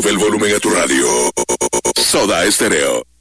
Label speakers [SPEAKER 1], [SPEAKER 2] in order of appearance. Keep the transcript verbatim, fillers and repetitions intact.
[SPEAKER 1] Sube el volumen a tu radio. Soda Estéreo.